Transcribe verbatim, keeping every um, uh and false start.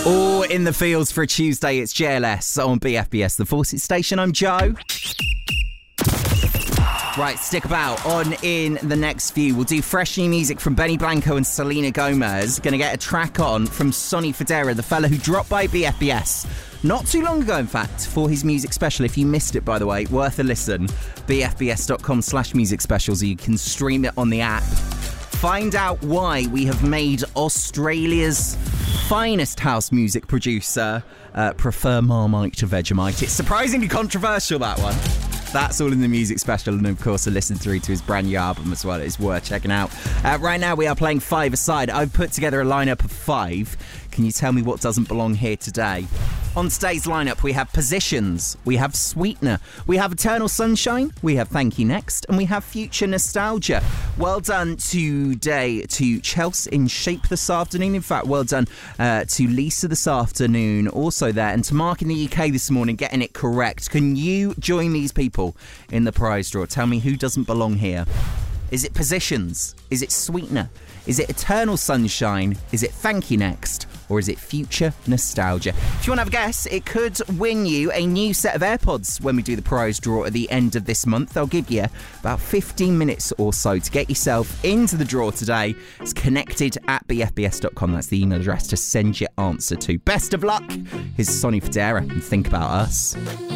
All in the fields for a Tuesday. It's J L S on B F B S, the Fawcett Station. I'm Joe. Right, stick about. On in the next few, we'll do fresh new music from Benny Blanco and Selena Gomez. Going to get a track on from Sonny Fodera, the fella who dropped by B F B S not too long ago, in fact, for his music special. If you missed it, by the way, worth a listen. b f b s dot com slash music specials, so you can stream it on the app. Find out why we have made Australia's finest house music producer uh, prefer Marmite to Vegemite. It's surprisingly controversial, that one. That's all in the music special, and of course a listen through to his brand new album as well. It's worth checking out. Uh, right now we are playing five aside. I've put together a lineup of five. Can you tell me what doesn't belong here today? On today's lineup, we have Positions, we have Sweetener, we have Eternal Sunshine, we have Thank You Next, and we have Future Nostalgia. Well done today to Chelsea in Shape this afternoon. In fact, well done uh, to Lisa this afternoon, also there, and to Mark in the U K this morning, getting it correct. Can you join these people in the prize draw? Tell me who doesn't belong here. Is it Positions? Is it Sweetener? Is it Eternal Sunshine? Is it Thank You Next? Or is it Future Nostalgia? If you want to have a guess, it could win you a new set of AirPods when we do the prize draw at the end of this month. They'll give you about fifteen minutes or so to get yourself into the draw today. It's connected at b f b s dot com. That's the email address to send your answer to. Best of luck. Here's Sonny Fodera and Think About Us.